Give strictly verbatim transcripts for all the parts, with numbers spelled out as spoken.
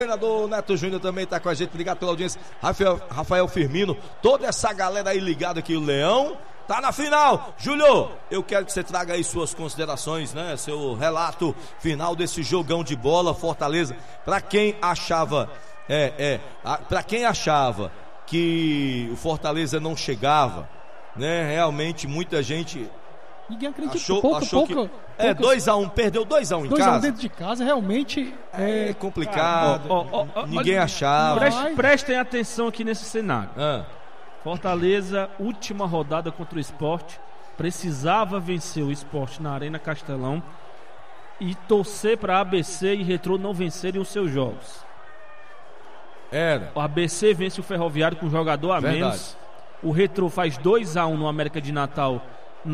O treinador Neto Júnior também está com a gente, obrigado pela audiência. Rafael, Rafael Firmino, toda essa galera aí ligada aqui, o Leão tá na final. Júlio, eu quero que você traga aí suas considerações, né? Seu relato final desse jogão de bola, Fortaleza. Para quem achava, é, é, para quem achava que o Fortaleza não chegava, né? Realmente muita gente ninguém acredita. Achou, pouca, achou pouca, que é dois a um, perdeu dois a um em casa. dois a um dentro de casa, realmente é, é complicado. Ó, ó, ó, ninguém olha, achava. Preste, prestem atenção aqui nesse cenário. Ah. Fortaleza, última rodada contra o Sport, precisava vencer o Sport na Arena Castelão e torcer para A B C e Retrô não vencerem os seus jogos. Era. O A B C vence o Ferroviário com jogador a Verdade. menos. O Retrô faz dois a um no América de Natal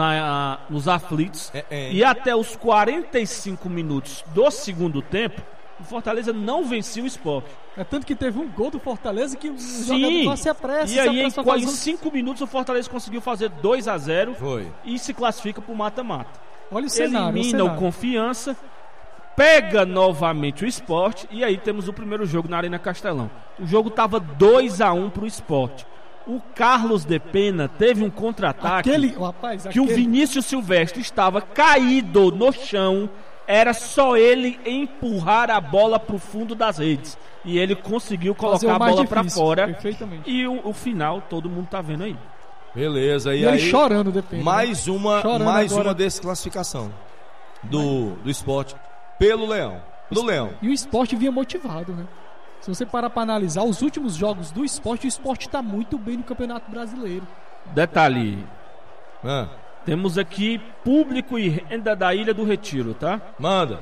na, nos aflitos. É, é. E até os quarenta e cinco minutos do segundo tempo, o Fortaleza não vencia o Sport. É tanto que teve um gol do Fortaleza que o Sim. jogador se apressa. E aí se em, apressa em cinco minutos o Fortaleza conseguiu fazer dois a zero. Foi. E se classifica para o mata-mata. Olha o cenário. Elimina o, o Confiança, pega novamente o Sport e aí temos o primeiro jogo na Arena Castelão. O jogo estava dois a um para o Sport. O Carlos de Pena teve um contra-ataque aquele, rapaz, que aquele... o Vinícius Silvestre estava caído no chão. Era só ele empurrar a bola para o fundo das redes. E ele conseguiu colocar a bola para fora. Perfeitamente. E o, o final todo mundo tá vendo aí. Beleza. E, e aí, ele chorando, depende. Mais né? uma, chorando mais agora. uma desclassificação do, do Sport pelo Leão. Do Leão. E o Sport vinha motivado, né? Se você parar para analisar os últimos jogos do Sport, o Sport está muito bem no Campeonato Brasileiro. Detalhe. Ah. Temos aqui público e renda da Ilha do Retiro, tá? Manda.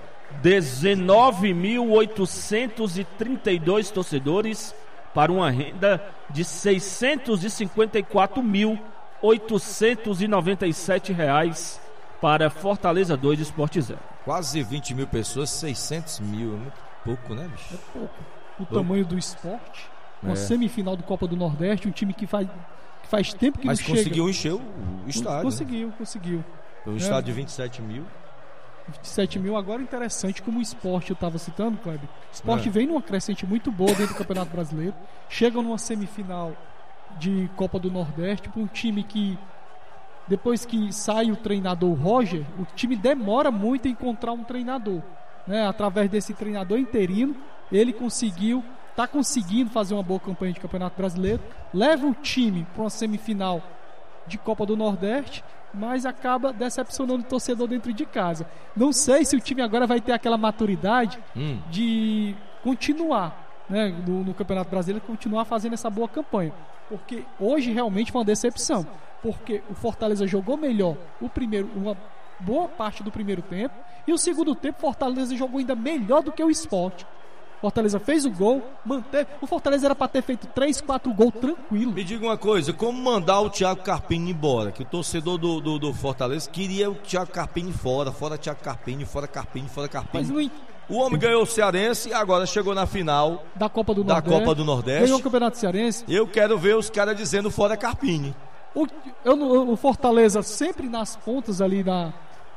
dezenove mil oitocentos e trinta e dois torcedores para uma renda de seiscentos e cinquenta e quatro mil oitocentos e noventa e sete reais para Fortaleza dois Sport zero. Quase vinte mil pessoas, seiscentos mil. É muito pouco, né, bicho? É pouco. O tamanho do Sport, uma É. semifinal do Copa do Nordeste, um time que faz, que faz tempo que Mas não conseguiu chega. encher o, o estádio. Conseguiu, conseguiu. Né? O estádio de vinte e sete mil. vinte e sete mil. Agora interessante, como o Sport eu estava citando, Kleber. O Sport É. vem numa crescente muito boa dentro do Campeonato Brasileiro. Chega numa semifinal de Copa do Nordeste para um time que, depois que sai o treinador Roger, o time demora muito a encontrar um treinador, né? Através desse treinador interino, ele conseguiu, está conseguindo fazer uma boa campanha de Campeonato Brasileiro, leva o time para uma semifinal de Copa do Nordeste, mas acaba decepcionando o torcedor dentro de casa. Não sei se o time agora vai ter aquela maturidade Hum. de continuar, né, no, no Campeonato Brasileiro, continuar fazendo essa boa campanha, porque hoje realmente foi uma decepção, porque o Fortaleza jogou melhor o primeiro, uma boa parte do primeiro tempo, e o segundo tempo o Fortaleza jogou ainda melhor do que o Sport. Fortaleza fez o gol, manteve. O Fortaleza era para ter feito três, quatro gols tranquilo. Me diga uma coisa, como mandar o Thiago Carpini embora? Que o torcedor do, do, do Fortaleza queria o Thiago Carpini fora, fora Thiago Carpini, fora Carpini, fora Carpini. Mas não, O homem ganhou o Cearense e agora chegou na final da Copa do da Nordeste. Copa do Nordeste. Ganhou o Campeonato Cearense. Eu quero ver os caras dizendo fora Carpini. O, eu, o Fortaleza sempre nas pontas ali na,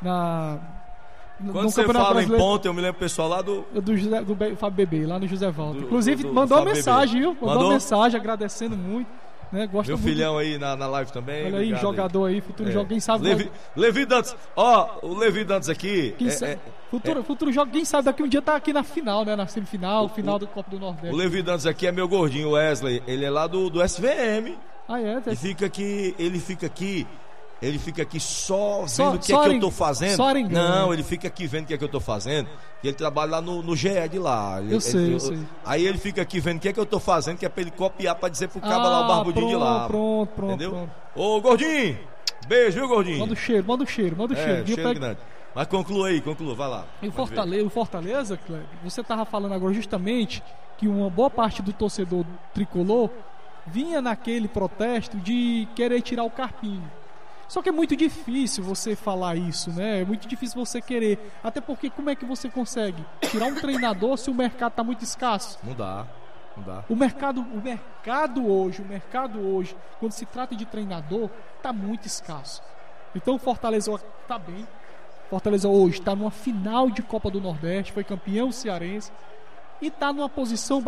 na no, Quando no você Campeonato fala Brasileiro, em ponta, eu me lembro o pessoal lá do... do, José, do Be- Fábio Bebê, lá no José Valdo. Do- Inclusive do- do mandou uma Fábio mensagem, Bebê. viu? Mandou, Mandou? uma mensagem agradecendo muito, né? Gosta Meu muito. filhão aí na, na live também. Olha aí, obrigado jogador aí, futuro É. jogo, quem sabe Levi, Levi Dantas, ó, o Levi Dantas aqui. quem é- sabe, é- futuro, futuro jogo, quem sabe daqui um dia tá aqui na final, né? Na semifinal, final do Copa do Nordeste. o Levi Dantas aqui é meu gordinho, o Wesley. Ele é lá do, do S V M. Ah, é? E fica aqui, ele fica aqui, ele fica aqui só vendo Só- o que só é que eu aring- tô fazendo. só arengando. Não, ele fica aqui vendo o que é que eu tô fazendo. E ele trabalha lá no, no G E de lá. Ele- Eu sei, ele- eu sei. Aí ele fica aqui vendo o que é que eu tô fazendo, que é pra ele copiar, pra dizer pro cara lá, o Ah, barbudinho de lá. pronto, pronto, Entendeu? pronto. Ô, gordinho, beijo, viu, gordinho? Manda o cheiro, manda o cheiro, manda o É, cheiro. Vinha cheiro pra- grande. Mas conclua aí, conclua, vai lá. E o Pode Fortaleza, o Fortaleza, Kleber, você estava falando agora justamente que uma boa parte do torcedor tricolor vinha naquele protesto de querer tirar o Carpini. Só que é muito difícil você falar isso, né? É muito difícil você querer. Até porque como é que você consegue tirar um treinador se o mercado está muito escasso? Não dá, não dá. O mercado, o mercado hoje, o mercado hoje, quando se trata de treinador, está muito escasso. Então o Fortaleza está bem. Fortaleza hoje está numa final de Copa do Nordeste, foi campeão cearense. e está numa posição